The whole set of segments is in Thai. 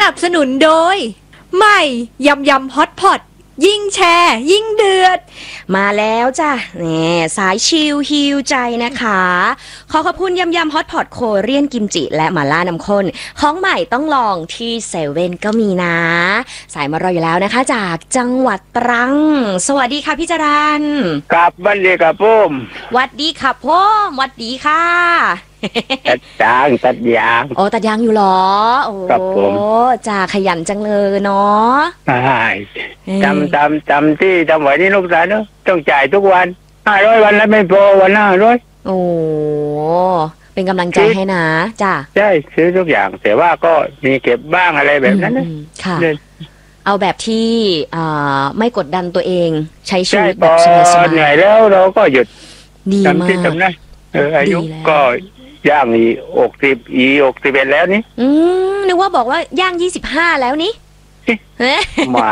นับสนุนโดยใหม่ยำยำฮอตพอตยิ่งแชร์ยิ่งเดือดมาแล้วจ้ะเนี่ยสายชิลฮิวใจนะคะขอขอบคุณยำยำฮอตพอตโคเรียนกิมจิและหม่าล่าน้ำข้นของใหม่ต้องลองที่เซเว่นก็มีนะสายมารออยู่แล้วนะคะจากจังหวัดตรังสวัสดีค่ะพี่จรัญครับวันดีครับผมวัดดีค่ะพ่อวัดดีค่ะตัดยางโอ้ตัดยางอยู่หรอโอ้ครับผมจ่าขยันจังเลยเนาะใช่จำที่จำไว้นี่ลูกสาวเนอะต้องจ่ายทุกวัน500วันแล้วไม่พอวัน500 โอ้เป็นกำลังใจให้นะจ้าใช่ซื้อทุกอย่างแต่ว่าก็มีเก็บบ้างอะไรแบบนั้นนะค่ะเอาแบบที่ไม่กดดันตัวเองใช้ชีวิตแบบสบายๆเหนื่อยแล้วเราก็หยุดดีมากทำได้อายุก็ย่าง61แล้วนี่นึกว่าบอกว่าย่าง25แล้วนี่ไม่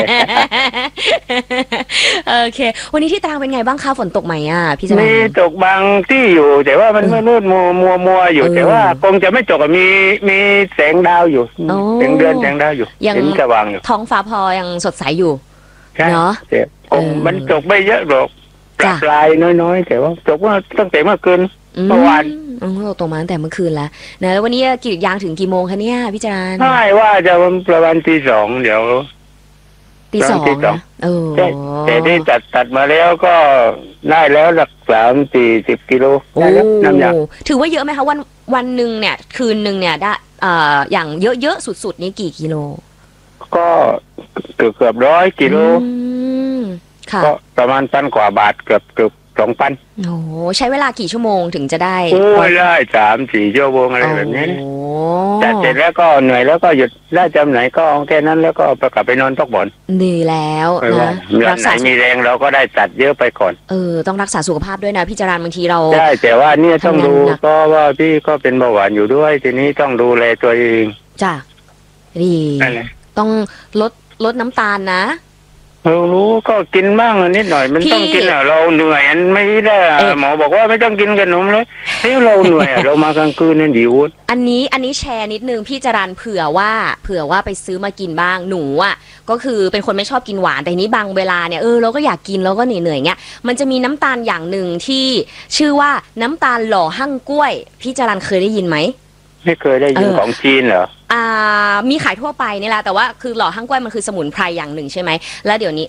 โอเควันนี้ที่ตรังเป็นไงบ้างคะฝนตกไหมพี่จรัญมีตกบางที่อยู่แต่ว่ามันมืดมัวอยู่แต่ว่าคงจะไม่ตกมีแสงดาวอยู่แสงเดือนแสงดาวอยู่เห็นสว่างอยู่ท้องฟ้าพอยังสดใสอยู่เนาะมันตกไม่เยอะหรอกปลายน้อยๆแต่ว่าตกว่าตั้งแต่เมื่อคืนเมื่อวานตกมาตั้งแต่เมื่อคืนแล้วนะแล้ววันนี้กรีดยางถึงกี่โมงคะเนี่ยพี่จรัญใช่ว่าจะประมาณตี 2เดี๋ยวตี 2นะแต่ที่ตัดมาแล้วก็ได้แล้วหลัก30-40 กิโลได้แล้วน้ำยางถือว่าเยอะไหมคะวันหนึ่งเนี่ยคืนหนึ่งเนี่ยได้อย่างเยอะๆสุดๆนี่กี่กิโลก็เกือบ100 กิโลก็ประมาณ1,000 กว่าบาทเกือบ2,000 โอ้ใช้เวลากี่ชั่วโมงถึงจะได้ได้3-4 ชั่วโมงอะไรแบบนี้แต่เสร็จแล้วก็เหนื่อยแล้วก็หยุดได้จำไหนก็แค่นั้นแล้วก็กลับไปนอนพักผ่อนดีแล้วนะรักษามีแรงเราก็ได้ตัดเยอะไปก่อนต้องรักษาสุขภาพด้วยนะพี่จรัญบางทีเราใช่แต่ว่าเนี่ยต้องดูก็ว่าพี่ก็เป็นเบาหวานอยู่ด้วยทีนี้ต้องดูแลตัวเองจ้ะดีต้องลดน้ำตาลนะรู้ก็กินบ้างนิดหน่อยมันต้องกินเราเหนื่อยไม่ได้หมอบอกว่าไม่ต้องกินขนมเลยเราเหนื่อยเรามากลางคืนนั่นดิวอันนี้แชร์นิดนึงพี่จรัญเผื่อว่าไปซื้อมากินบ้างหนูก็คือเป็นคนไม่ชอบกินหวานแต่นี้บางเวลาเนี่ยเราก็อยากกินแล้วก็เหนื่อยเงี้ยมันจะมีน้ำตาลอย่างหนึ่งที่ชื่อว่าน้ำตาลหล่อหั่งกล้วยพี่จรัญเคยได้ยินไหมไม่เคยได้ยินของจีนเหรอมีขายทั่วไปนี่แหละแต่ว่าคือหล่อหั่งกล้วยมันคือสมุนไพรอย่างหนึ่งใช่ไหมแล้วเดี๋ยวนี้